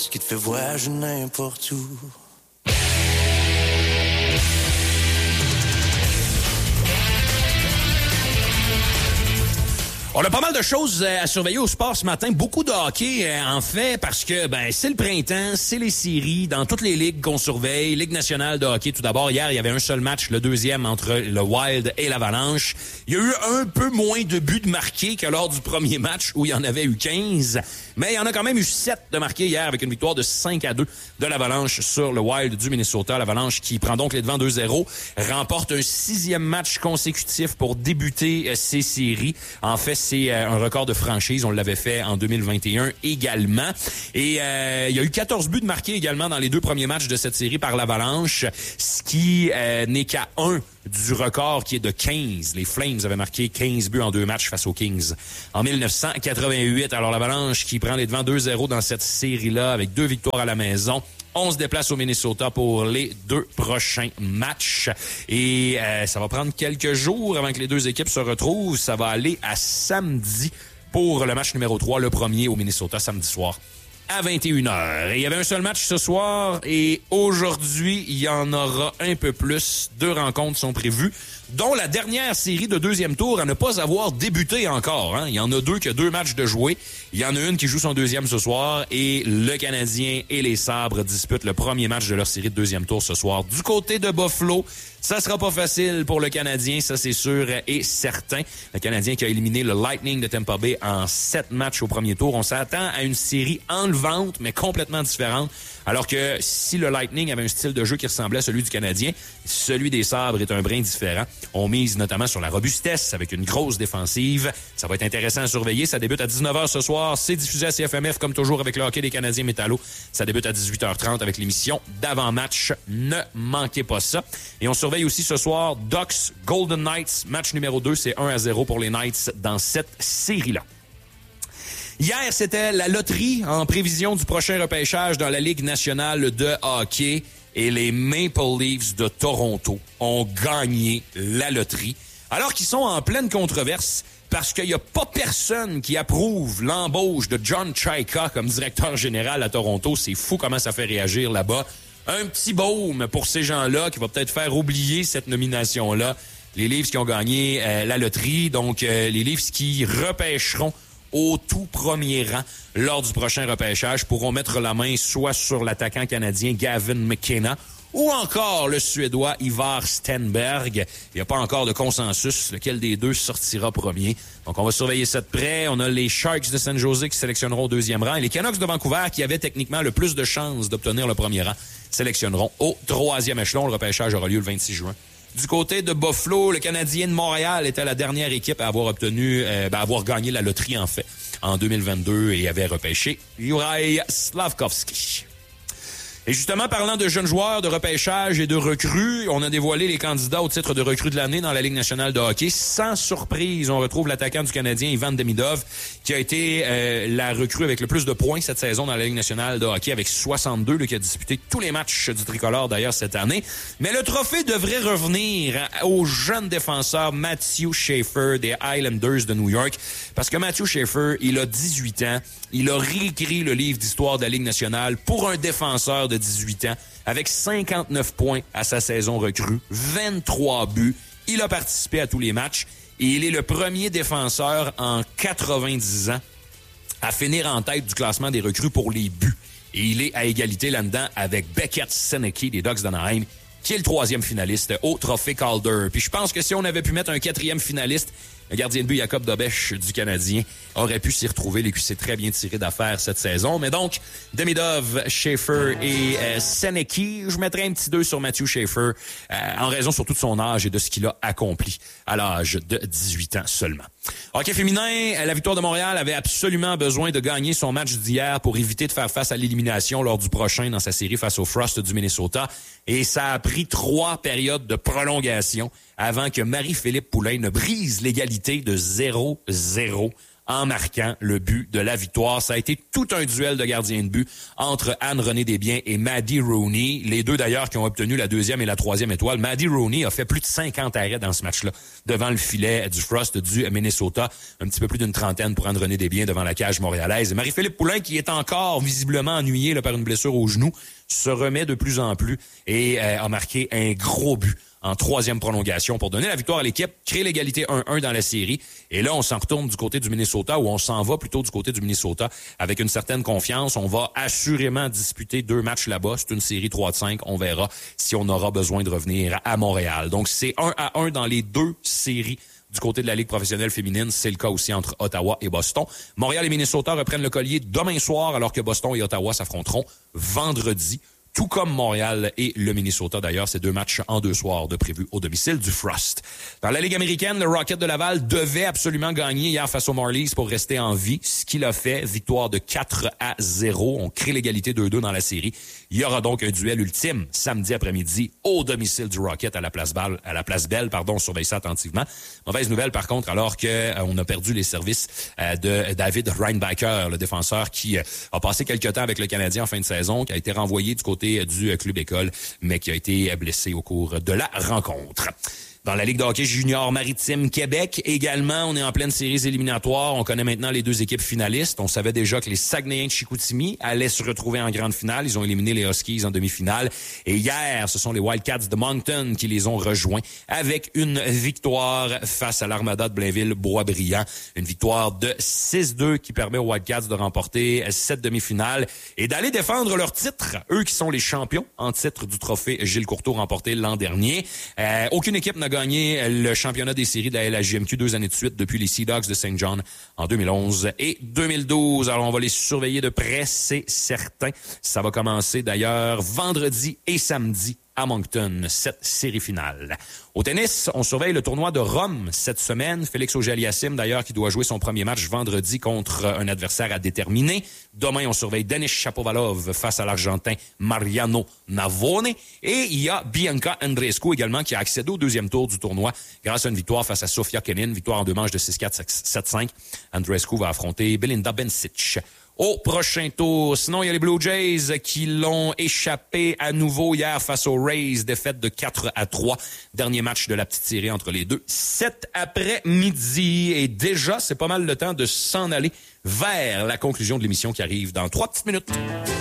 danse qui te fait voyager n'importe où. On a pas mal de choses à surveiller au sport ce matin. Beaucoup de hockey, en fait, parce que c'est le printemps, c'est les séries dans toutes les ligues qu'on surveille. Ligue nationale de hockey, tout d'abord. Hier, il y avait un seul match, le deuxième, entre le Wild et l'Avalanche. Il y a eu un peu moins de buts de marqués que lors du premier match, où il y en avait eu 15. Mais il y en a quand même eu 7 de marqués hier, avec une victoire de 5-2 de l'Avalanche sur le Wild du Minnesota. L'Avalanche qui prend donc les devants 2-0, remporte un 6e match consécutif pour débuter ces séries. En fait, c'est un record de franchise. On l'avait fait en 2021 également. Et il y a eu 14 buts de marqués également dans les 2 premiers matchs de cette série par l'Avalanche, ce qui n'est qu'à 1 du record qui est de 15. Les Flames avaient marqué 15 buts en 2 matchs face aux Kings en 1988. Alors l'Avalanche qui prend les devants 2-0 dans cette série-là avec 2 victoires à la maison. On se déplace au Minnesota pour les 2 prochains matchs. Et ça va prendre quelques jours avant que les 2 équipes se retrouvent. Ça va aller à samedi pour le match numéro 3, le premier au Minnesota, samedi soir à 21h. Et il y avait un seul match ce soir et aujourd'hui, il y en aura un peu plus. 2 rencontres sont prévues, dont la dernière série de 2e tour à ne pas avoir débuté encore. Il y en a 2 qui ont 2 matchs de jouer. Il y en a une qui joue son 2e ce soir et le Canadien et les Sabres disputent le premier match de leur série de 2e tour ce soir. Du côté de Buffalo, ça sera pas facile pour le Canadien, ça c'est sûr et certain. Le Canadien qui a éliminé le Lightning de Tampa Bay en 7 matchs au premier tour. On s'attend à une série enlevante, mais complètement différente. Alors que si le Lightning avait un style de jeu qui ressemblait à celui du Canadien, celui des Sabres est un brin différent. On mise notamment sur la robustesse avec une grosse défensive. Ça va être intéressant à surveiller. Ça débute à 19h ce soir. C'est diffusé à CFMF comme toujours avec le hockey des Canadiens Métallo. Ça débute à 18h30 avec l'émission d'avant-match. Ne manquez pas ça. Et on surveille aussi ce soir Ducks Golden Knights. Match numéro 2, c'est 1-0 pour les Knights dans cette série-là. Hier, c'était la loterie en prévision du prochain repêchage dans la Ligue nationale de hockey. Et les Maple Leafs de Toronto ont gagné la loterie. Alors qu'ils sont en pleine controverse parce qu'il n'y a pas personne qui approuve l'embauche de John Chayka comme directeur général à Toronto. C'est fou comment ça fait réagir là-bas. Un petit baume pour ces gens-là qui va peut-être faire oublier cette nomination-là. Les Leafs qui ont gagné la loterie. Donc, les Leafs qui repêcheront au tout premier rang lors du prochain repêchage pourront mettre la main soit sur l'attaquant canadien Gavin McKenna ou encore le Suédois Ivar Stenberg. Il n'y a pas encore de consensus lequel des deux sortira premier. Donc, on va surveiller ça de près. On a les Sharks de San Jose qui sélectionneront au 2e rang et les Canucks de Vancouver qui avaient techniquement le plus de chances d'obtenir le premier rang sélectionneront au 3e échelon. Le repêchage aura lieu le 26 juin. Du côté de Buffalo, le Canadien de Montréal était la dernière équipe à avoir avoir gagné la loterie, en fait, en 2022 et avait repêché Juraj Slafkovský. Et justement, parlant de jeunes joueurs, de repêchage et de recrues, on a dévoilé les candidats au titre de recrue de l'année dans la Ligue nationale de hockey. Sans surprise, on retrouve l'attaquant du Canadien, Ivan Demidov, qui a été la recrue avec le plus de points cette saison dans la Ligue nationale de hockey, avec 62, qui a disputé tous les matchs du tricolore d'ailleurs cette année. Mais le trophée devrait revenir au jeune défenseur Matthew Schaefer des Islanders de New York, parce que Matthew Schaefer, il a 18 ans, il a réécrit le livre d'histoire de la Ligue nationale pour un défenseur de 18 ans, avec 59 points à sa saison recrue, 23 buts. Il a participé à tous les matchs et il est le premier défenseur en 90 ans à finir en tête du classement des recrues pour les buts. Et il est à égalité là-dedans avec Beckett Senecki des Ducks d'Anaheim, qui est le 3e finaliste au Trophée Calder. Puis je pense que si on avait pu mettre un 4e finaliste, le gardien de but Jacob Dobeš du Canadien aurait pu s'y retrouver. Les s'est très bien tiré d'affaire cette saison. Mais donc, Demidov, Schaefer et Senecki, je mettrais un petit 2 sur Matthew Schaefer en raison surtout de son âge et de ce qu'il a accompli à l'âge de 18 ans seulement. Hockey féminin, la Victoire de Montréal avait absolument besoin de gagner son match d'hier pour éviter de faire face à l'élimination lors du prochain dans sa série face aux Frost du Minnesota. Et ça a pris 3 périodes de prolongation avant que Marie-Philippe Poulain ne brise l'égalité de 0-0 en marquant le but de la victoire. Ça a été tout un duel de gardiens de but entre Anne-Renée Desbiens et Maddie Rooney. Les deux, d'ailleurs, qui ont obtenu la 2e et la 3e étoile. Maddie Rooney a fait plus de 50 arrêts dans ce match-là devant le filet du Frost du Minnesota. Un petit peu plus d'une trentaine pour Anne-Renée Desbiens devant la cage montréalaise. Marie-Philippe Poulin, qui est encore visiblement ennuyée là, par une blessure au genou, se remet de plus en plus et a marqué un gros but en 3e prolongation pour donner la victoire à l'équipe, créer l'égalité 1-1 dans la série. Et là, on s'en retourne du côté du Minnesota, ou on s'en va plutôt du côté du Minnesota avec une certaine confiance. On va assurément disputer 2 matchs là-bas. C'est une série 3-5. On verra si on aura besoin de revenir à Montréal. Donc, c'est 1-1 dans les 2 séries du côté de la Ligue professionnelle féminine. C'est le cas aussi entre Ottawa et Boston. Montréal et Minnesota reprennent le collier demain soir, alors que Boston et Ottawa s'affronteront vendredi. Tout comme Montréal et le Minnesota, d'ailleurs, c'est 2 matchs en 2 soirs de prévus au domicile du Frost. Dans la Ligue américaine, le Rocket de Laval devait absolument gagner hier face aux Marlies pour rester en vie. Ce qu'il a fait, victoire de 4-0. On crée l'égalité 2-2 dans la série. Il y aura donc un duel ultime samedi après-midi au domicile du Rocket à la Place Belle. On surveille ça attentivement. Mauvaise nouvelle, par contre, alors que on a perdu les services de David Reinbacher, le défenseur qui a passé quelques temps avec le Canadien en fin de saison, qui a été renvoyé du côté du club école, mais qui a été blessé au cours de la rencontre. Dans la Ligue de hockey junior maritime Québec, également, on est en pleine série éliminatoire. On connaît maintenant les 2 équipes finalistes. On savait déjà que les Saguenayens de Chicoutimi allaient se retrouver en grande finale. Ils ont éliminé les Huskies en demi-finale. Et hier, ce sont les Wildcats de Moncton qui les ont rejoints avec une victoire face à l'Armada de Blainville-Boisbriand. Une victoire de 6-2 qui permet aux Wildcats de remporter cette demi-finale et d'aller défendre leur titre. Eux qui sont les champions en titre du trophée Gilles Courteau remporté l'an dernier. Aucune équipe n'a gagné le championnat des séries de la LHJMQ 2 années de suite depuis les Sea Dogs de St. John en 2011 et 2012. Alors, on va les surveiller de près, c'est certain. Ça va commencer d'ailleurs vendredi et samedi à Moncton, cette série finale. Au tennis, on surveille le tournoi de Rome cette semaine. Félix Auger-Aliassime, d'ailleurs, qui doit jouer son premier match vendredi contre un adversaire à déterminer. Demain, on surveille Denis Shapovalov face à l'Argentin Mariano Navone. Et il y a Bianca Andreescu également qui a accédé au 2e tour du tournoi grâce à une victoire face à Sofia Kenin. Victoire en 2 manches de 6-4, 7-5. Andreescu va affronter Belinda Bencic au prochain tour. Sinon, il y a les Blue Jays qui l'ont échappé à nouveau hier face aux Rays. Défaite de 4-3. Dernier match de la petite série entre les deux. 7 après-midi. Et déjà, c'est pas mal le temps de s'en aller vers la conclusion de l'émission qui arrive dans 3 petites minutes.